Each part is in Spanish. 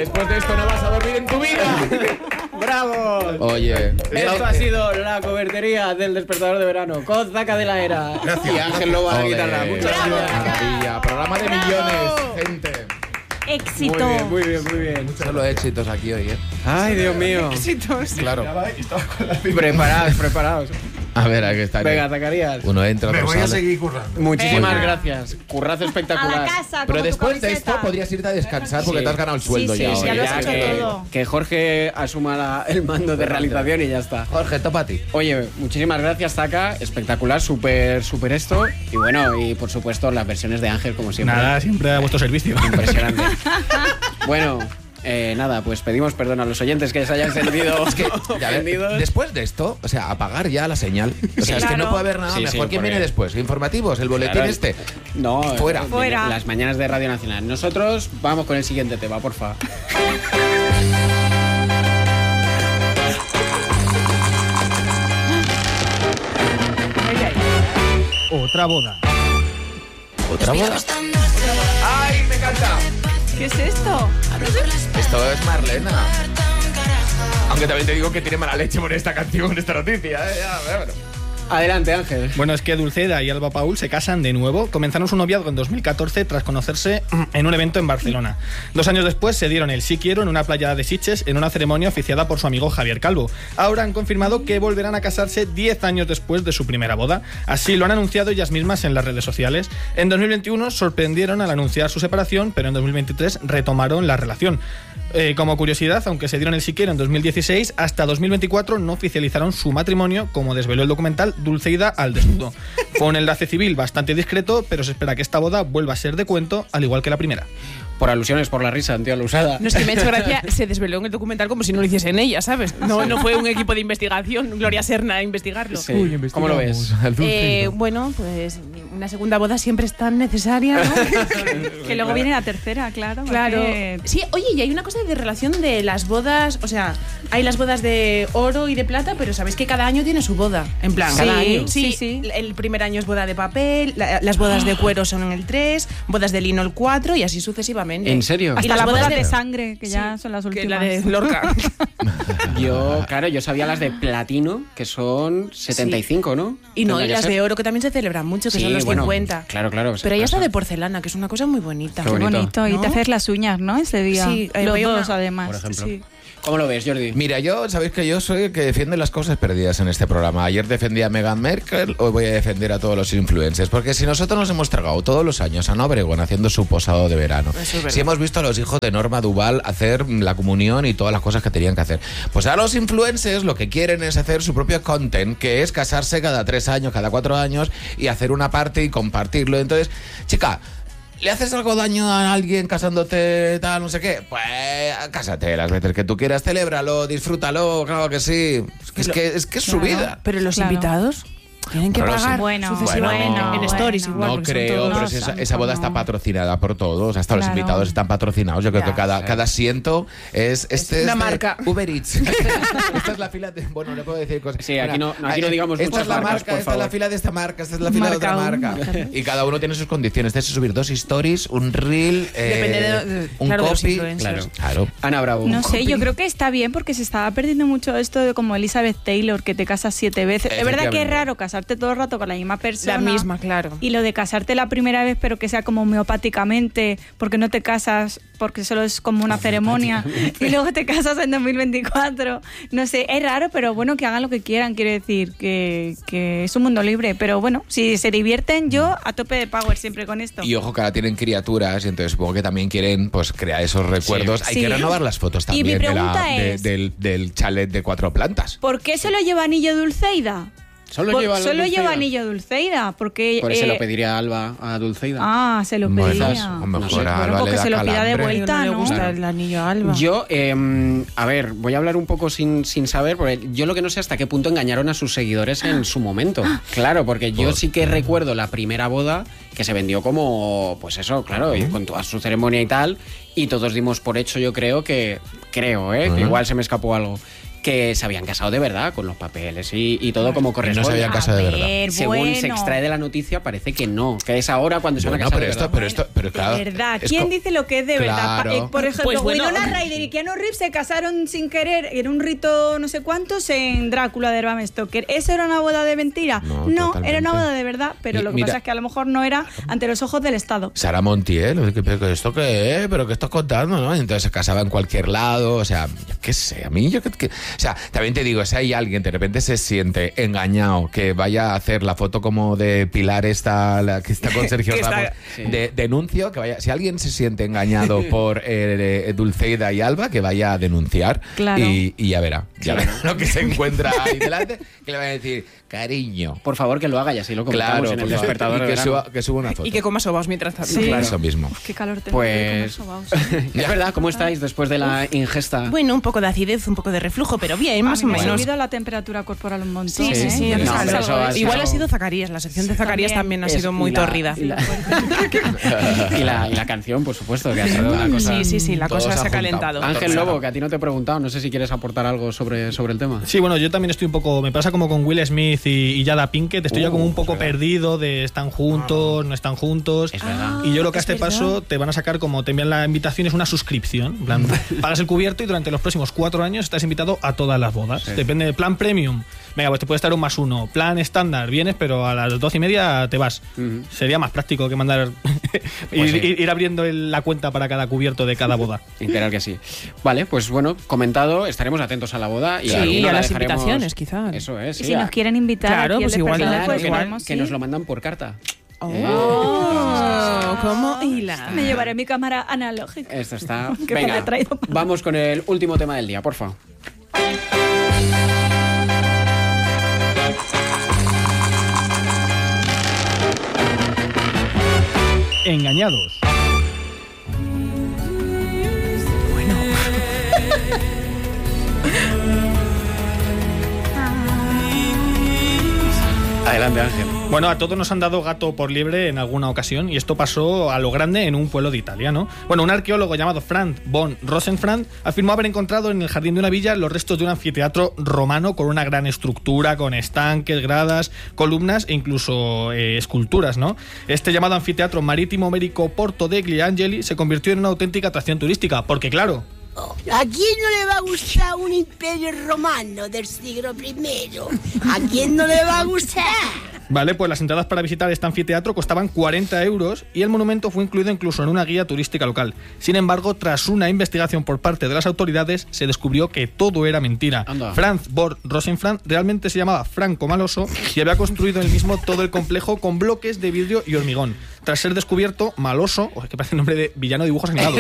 después de esto no vas a dormir en tu vida. ¡Bravo! Oye, Esto ha sido la cobertería del despertador de verano con Zaca de la Era. Gracias. Y Ángel Lobo a la joder, guitarra. Muchas gracias. maravilla. Programa de millones, gente. Éxito. Muy bien, muy bien. Solo éxitos aquí hoy, ¿eh? Ay, Dios mío. Éxitos. Claro. Preparados. A ver, aquí está. Venga, Zacarías. Uno entra, Me otro voy a sale. seguir currando. Muchísimas Venga. gracias. Currazo A espectacular. la casa, Pero como tu después de camiseta. esto podrías irte a descansar porque Sí. te has ganado el sueldo Sí, ya sí, hoy. ya lo has Ya hecho que, todo. que Jorge asuma el mando de realización y ya está. Jorge, topa a ti. Oye, muchísimas gracias, Zaca. Espectacular, súper esto. Y bueno, y por supuesto las versiones de Ángel, como siempre. Nada, siempre a vuestro servicio. Impresionante. Bueno, nada, pues pedimos perdón a los oyentes que se hayan sentido Ya ves, ofendidos. después de esto, o sea, apagar ya la señal. O sea, es que claro. no puede haber nada Sí, mejor. sí, ¿Quién porque- viene después? ¿Informativos? ¿El boletín Claro. este? No, Fuera. Fuera. Las mañanas de Radio Nacional. Nosotros vamos con el siguiente tema, porfa. Otra boda. ¿Otra boda? ¡Ay, me encanta! ¿Qué es esto? Esto es Marlena. Aunque también te digo que tiene mala leche por esta canción, esta noticia. Bueno. Adelante, Ángel. Bueno, es que Dulceida y Alba Paul se casan de nuevo. Comenzaron su noviazgo en 2014 tras conocerse en un evento en Barcelona. 2 años después se dieron el sí quiero en una playa de Sitges en una ceremonia oficiada por su amigo Javier Calvo. Ahora han confirmado que volverán a casarse 10 años después de su primera boda. Así lo han anunciado ellas mismas en las redes sociales. En 2021 sorprendieron al anunciar su separación, pero en 2023 retomaron la relación. Como curiosidad, aunque se dieron el sí quiero en 2016, hasta 2024 no oficializaron su matrimonio, como desveló el documental Dulceida al desnudo. Fue un enlace civil bastante discreto, pero se espera que esta boda vuelva a ser de cuento, al igual que la primera. Por alusiones, por la risa, tío, la usada. No, es que me ha hecho gracia, se desveló en el documental como si no lo hiciesen ella, ¿sabes? No fue un equipo de investigación, Gloria Serna a investigarlo. Sí. ¿Cómo lo ves? Bueno, pues una segunda boda siempre es tan necesaria, ¿no? Que luego viene la tercera, claro. Claro. porque- Sí, oye, y hay una cosa de relación de las bodas, o sea, hay las bodas de oro y de plata, pero sabéis que cada año tiene su boda. En plan, Sí, cada año. sí, sí. El primer año es boda de papel, las bodas de cuero son en el 3, bodas de lino el 4 y así sucesivamente. ¿En serio? Y Hasta las las bodas bodas de de sangre, que ya Sí, son las que últimas. la de Lorca. Yo sabía las de platino, que son 75, ¿no? Y no, Tendría y que las ser. de oro que también se celebran mucho, que Sí, son los bueno, 50. Claro. Pero hay hasta pasa. de porcelana, que es una cosa muy bonita. Qué Qué bonito. Y ¿no? te haces las uñas, ¿no? Ese día. Sí, los voy a dos, una- además. Por ejemplo. Sí. ¿Cómo lo ves, Jordi? Mira, sabéis que yo soy el que defiende las cosas perdidas en este programa. Ayer defendí a Meghan Markle, hoy voy a defender a todos los influencers. Porque si nosotros nos hemos tragado todos los años a Ana Obregón haciendo su posado de verano, Eso es verdad. si hemos visto a los hijos de Norma Duval hacer la comunión y todas las cosas que tenían que hacer, pues a los influencers lo que quieren es hacer su propio content, que es casarse cada 3 años, cada 4 años y hacer una parte y compartirlo. Entonces, chica, ¿le haces algo daño a alguien casándote tal, no sé qué? Pues cásate las veces que tú quieras, celébralo, disfrútalo, claro que sí. Es que es su vida. Pero los Claro. invitados tienen que Claro, pagar sí. Bueno, sucesivamente bueno, en stories bueno. igual. No porque son creo, todos- pero No, si esa tampoco boda está no. patrocinada por todos, hasta los Claro. invitados están patrocinados. Yo creo Ya, que cada claro. asiento es una de marca. Uber Eats. Esta es la fila de, bueno, le puedo decir cosas. Sí, aquí no digamos esta muchas es la marcas, marca, por esta es la favor. fila de esta marca, esta es la fila de otra Marca marca. uno. Y cada uno tiene sus condiciones. Tienes que subir 2 stories, un reel, Depende un claro, de los copy. influencers. Claro. Ana Bravo. No sé, yo creo que está bien porque se estaba perdiendo mucho esto de como Elizabeth Taylor, que te casas 7 veces. Es verdad que es Efectivamente. raro casarte todo el rato con la misma persona. La misma, claro. Y lo de casarte la primera vez, pero que sea como homeopáticamente, porque no te casas, porque solo es como una ceremonia, y luego te casas en 2024. No sé, es raro, pero bueno, que hagan lo que quieran, quiero decir, que es un mundo libre. Pero bueno, si se divierten, yo a tope de power siempre con esto. Y ojo que ahora tienen criaturas y entonces supongo que también quieren pues crear esos recuerdos. Hay Sí. que renovar las fotos Y también mi de pregunta es- del chalet de 4 plantas. ¿Por qué se lo lleva anillo Dulceida? Solo lleva lleva anillo Dulceida, porque... Por eso lo pediría Alba a Dulceida. Ah, se lo pedía. Bueno, a lo mejor No sé. a Alba Bueno, le porque da se lo pida de calambre. vuelta. No le ¿no? gusta Claro. el anillo a Alba. Yo, a ver, voy a hablar un poco sin saber, porque yo lo que no sé hasta qué punto engañaron a sus seguidores en su momento. Claro, porque yo sí que recuerdo la primera boda que se vendió como, pues eso, claro, y con toda su ceremonia y tal, y todos dimos por hecho, yo creo que igual se me escapó algo, que se habían casado de verdad, con los papeles y todo como corresponde. No se habían casado de verdad. Según se extrae de la noticia, parece que no, que es ahora cuando se van a casar de verdad. Pero claro. De verdad. ¿Quién dice lo que es de verdad? Claro. Por ejemplo, Pues bueno. Winona Ryder y Keanu Reeves se casaron sin querer en un rito no sé cuántos en Drácula de Bram Stoker. ¿Eso era una boda de mentira? No, totalmente. era una boda de verdad, pero lo que Mira, pasa es que a lo mejor no era ante los ojos del Estado. Sara Montiel, pero ¿esto qué es? ¿Pero qué estás contando? ¿No? Y entonces se casaba en cualquier lado, o sea, yo qué sé, a mí o sea, también te digo, si hay alguien de repente se siente engañado, que vaya a hacer la foto como de Pilar esta, la que está con Sergio Ramos, denuncio, que vaya, si alguien se siente engañado por Dulceida y Alba, que vaya a denunciar. Claro. Y ya verá lo que se encuentra ahí delante, que le va a decir, cariño. Por favor, que lo haga y así lo comentamos en el despertador de y verano. que suba una foto. Y que coma sobaos mientras tanto. Sí. Claro. Eso mismo. Qué calor tengo. Pues es verdad, ¿cómo estáis después de la ingesta? Bueno, un poco de acidez, un poco de reflujo, pero bien, más o Me ha menos. subido la temperatura corporal un montón. Sí, sí, sí. No, o sea, pero eso igual ha ha sido Zacarías, la sección de Zacarías también ha sido muy torrida. Y la canción, por supuesto, que ha sido una cosa... Sí, la Todo cosa se se ha ha calentado. Ángel Lobo, que a ti no te he preguntado, no sé si quieres aportar algo sobre el tema. Sí, bueno, yo también estoy un poco... Me pasa como con Will Smith y Jada Pinkett. Estoy ya como un poco perdido de están juntos, no están juntos. Es verdad. Y yo creo que a este verdad. paso te van a sacar como te envían la invitación, es una suscripción. En plan, pagas el cubierto y durante los próximos 4 años estás invitado a todas las bodas. Sí. Depende del plan premium. Venga, pues te puede estar un +1. Plan estándar, vienes, pero a las 12:30 te vas. Sería más práctico que mandar Pues sí. ir abriendo la cuenta para cada cubierto de cada boda. Literal que sí. Vale, pues bueno, comentado, estaremos atentos a la boda y Sí, alguna y a la las dejaremos- invitaciones, quizá. Eso es, Y sí. si nos quieren invitar Claro, aquí pues al igual, despertador, claro, pues igual. vamos, que sí. nos lo mandan por carta. ¿Cómo hila? Me llevaré mi cámara analógica. Esto está... Que me Venga, he traído para- vamos con el último tema del día, por favor. Engañados. Adelante, Ángel. Bueno, a todos nos han dado gato por liebre en alguna ocasión y esto pasó a lo grande en un pueblo de Italia, ¿no? Bueno, un arqueólogo llamado Franz von Rosenfranz afirmó haber encontrado en el jardín de una villa los restos de un anfiteatro romano con una gran estructura, con estanques, gradas, columnas e incluso esculturas, ¿no? Este llamado anfiteatro marítimo Merico Porto degli Angeli se convirtió en una auténtica atracción turística, porque claro... ¿A quién no le va a gustar un imperio romano del siglo I? ¿A quién no le va a gustar? Vale, pues las entradas para visitar este anfiteatro costaban 40 euros y el monumento fue incluido incluso en una guía turística local. Sin embargo, tras una investigación por parte de las autoridades, se descubrió que todo era mentira. Anda. Franz von Rosenfranz realmente se llamaba Franco Maloso y había construido él mismo todo el complejo con bloques de vidrio y hormigón. Tras ser descubierto, Maloso, que parece el nombre de villano de dibujos animados,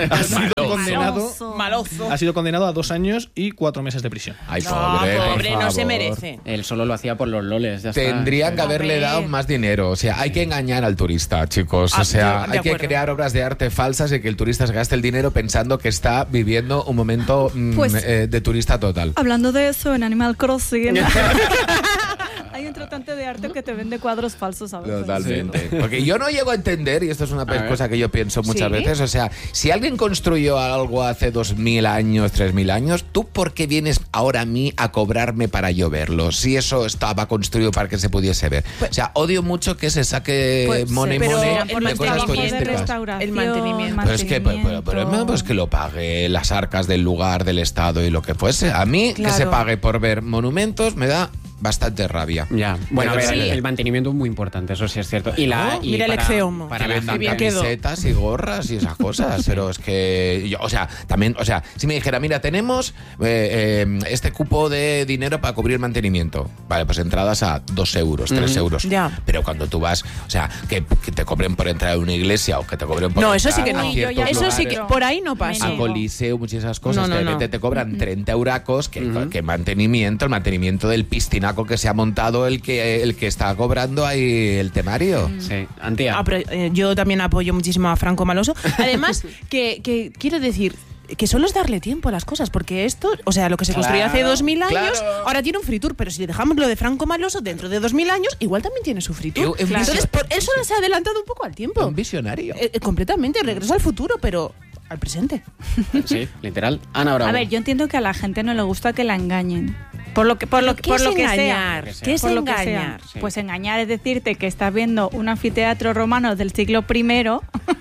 ha sido condenado a 2 años y 4 meses de prisión. Ay, No, pobre, por pobre, no se favor. merece. Él solo lo hacía por los loles, ya está. Tendrían que A haberle ver. dado más dinero. O sea, hay que engañar al turista, chicos. O Ah, sea, de hay que acuerdo. crear obras de arte falsas y que el turista se gaste el dinero pensando que está viviendo un momento Pues- de turista total. Hablando de eso, en Animal Crossing hay un tratante de arte que te vende cuadros falsos a veces. Totalmente. Porque yo no llego a entender, y esto es una ver. cosa que yo pienso muchas ¿Sí? veces, o sea, si alguien construyó algo hace 2000 años, 3000 años, ¿tú por qué vienes ahora a mí a cobrarme para yo verlo? Si eso estaba construido para que se pudiese ver. O sea, odio mucho que se saque Pues, money pero money el de cosas mantenimiento de turísticas. restauración, El mantenimiento. Pero es que pues que lo pague las arcas del lugar, del Estado y lo que fuese. A mí que Claro. se pague por ver monumentos me da bastante rabia. Ya, bueno, a ver, Sí. el mantenimiento es muy importante, eso sí es cierto. Y Mira el Exeomo. para Que la vendan bien quedó. camisetas y gorras y esas cosas, pero es que yo, o sea, también, o sea, si me dijera, mira, tenemos este cupo de dinero para cubrir el mantenimiento, vale, pues entradas a 2 euros, 3 euros, Ya. pero cuando tú vas, o sea, que te cobren por entrar a una iglesia o que te cobren por No, eso sí entrar que no. a ciertos Eso sí que lugares, por ahí no pasa. a Coliseo, muchas esas cosas, No, que de no, repente no. te cobran 30 euracos, que el mantenimiento del piscinaco que se ha montado el que está cobrando ahí el temario. Sí, Antía. Ah, pero, yo también apoyo muchísimo a Franco Maloso. Además, que quiero decir que solo es darle tiempo a las cosas, porque esto, o sea, lo que se construyó hace 2000 años, claro. ahora tiene un free tour, pero si le dejamos lo de Franco Maloso dentro de 2000 años, igual también tiene su free tour. Claro. Entonces, él solo se ha adelantado un poco al tiempo. Un visionario. Completamente, regreso al futuro, pero al presente. Sí, literal. Ana Bravo. A ver, yo entiendo que a la gente no le gusta que la engañen. Por lo que engañar? sea. ¿Qué es Por lo que engañar? sea. Pues engañar es decirte que estás viendo un anfiteatro romano del siglo I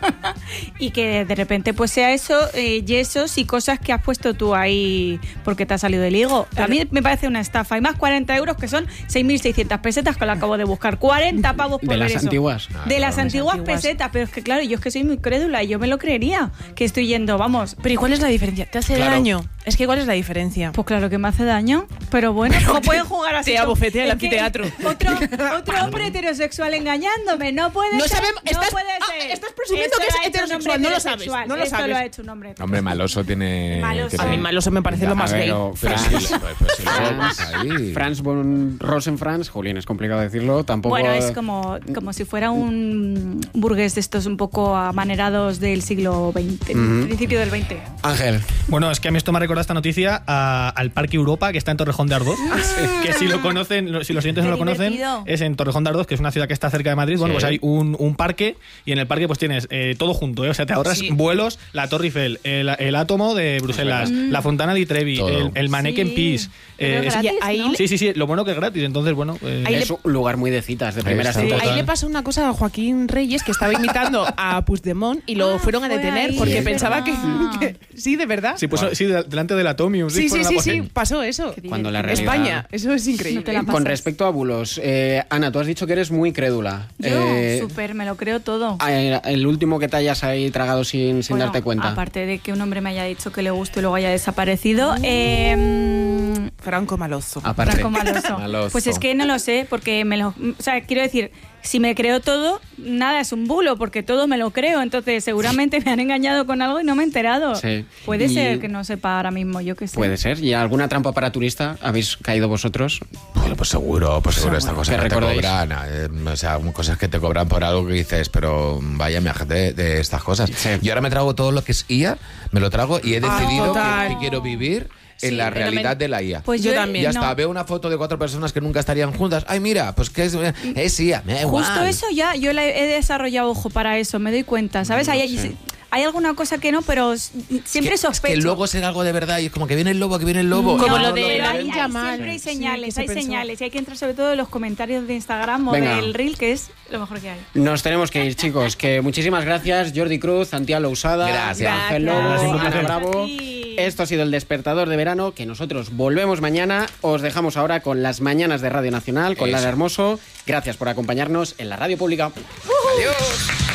y que de repente pues sea eso, yesos y cosas que has puesto tú ahí porque te ha salido del higo. A mí me parece una estafa. Y más 40 euros que son 6.600 pesetas que lo acabo de buscar. 40 pavos por De ver las eso. antiguas. De las antiguas antiguas. pesetas. Pero es que claro, yo es que soy muy crédula y yo me lo creería. Que estoy yendo, vamos. Pero ¿y cuál es la diferencia? ¿Te hace Claro. daño? Es que ¿cuál es la diferencia? Pues claro que me hace daño, pero bueno, no pueden jugar así. te abofetea el Es que anfiteatro. Otro hombre heterosexual engañándome, no puede No ser. sabemos- no estás- puede ah, ser. estás presumiendo Esto que es lo ha hecho un heterosexual, hombre no lo sabes, heterosexual, no lo esto sabes. lo ha hecho un hombre heterosexual. Hombre, Maloso tiene... Maloso. A mí Maloso me parece lo más gay. Pero sí, luego pasa ahí. Franz von Rosenfranz, Julián, es complicado decirlo, tampoco... Bueno, es como si fuera un burgués de estos un poco amanerados del siglo XX, principio del XX. Ángel. Bueno, es que a mí esto me ha recordado esta noticia al Parque Europa, que está en Torrejón de Ardoz. Que si lo conocen, si los oyentes no lo Qué conocen, divertido. es en Torrejón de Ardoz, que es una ciudad que está cerca de Madrid. Bueno, Sí. pues hay un parque, y en el parque pues tienes todo junto, ¿eh? O sea, te ahorras Sí. vuelos, la Torre Eiffel, el Átomo de Bruselas, la Fontana di Trevi, Todo. el Mannequin Sí. Peace. Pero es- gratis, ahí ¿no? sí, lo bueno que es gratis, entonces bueno. Ahí Es un lugar muy de citas, de primera está. cita. Total. Ahí le pasó una cosa a Joaquín Reyes, que estaba imitando a Puigdemont y lo fueron a fue detener ahí, porque es pensaba que, verdad. Sí, de verdad. Sí, pues sí, delante del Atomium. Sí, fue una cosa- pasó eso. Cuando la En realidad... España, eso es increíble. No te la Con pasas. respecto a bulos, Ana, tú has dicho que eres muy crédula. Yo, súper, me lo creo todo. El último que te hayas ahí tragado sin Bueno, darte cuenta. Aparte de que un hombre me haya dicho que le gusto y luego haya desaparecido, Franco Maloso. Aparte. Franco Maloso. Maloso. Pues es que no lo sé, porque o sea, quiero decir, si me creo todo, nada es un bulo, porque todo me lo creo. Entonces, seguramente me han engañado con algo y no me he enterado. Sí. Puede Y- ser que no sepa ahora mismo, yo qué sé. Puede ser. ¿Y alguna trampa para turista habéis caído vosotros? Bueno, pues seguro estas cosas ¿Qué que te recordáis? cobran. O sea, cosas que te cobran por algo que dices, pero vaya viaje de estas cosas. Sí. Yo ahora me trago todo lo que es IA, me lo trago y he decidido total. que quiero vivir Sí, en la pero realidad de la IA. Pues Yo yo también. Ya no. está, veo una foto de 4 personas que nunca estarían juntas. Ay, mira, pues que es IA, me da igual. Justo eso ya, yo he desarrollado ojo para eso, me doy cuenta, ¿sabes? Hay alguna cosa que no, pero siempre Es sospecho. que luego será algo de verdad y es como que viene el lobo, que viene el lobo. Como No, lo de pero la hay, ninja mal. siempre hay Sí, señales, que se hay pensó. señales. Y hay que entrar sobre todo en los comentarios de Instagram o Venga. del Reel, que es lo mejor que hay. Nos tenemos que ir, chicos. Que muchísimas gracias, Jordi Cruz, Santiago Lousada, Gracias. Ángel Lobo, Gracias. Ana Gracias. Bravo. Sí. Esto ha sido el Despertador de Verano, que nosotros volvemos mañana. Os dejamos ahora con las mañanas de Radio Nacional, con Eso. Lara Hermoso. Gracias por acompañarnos en la radio pública. Adiós.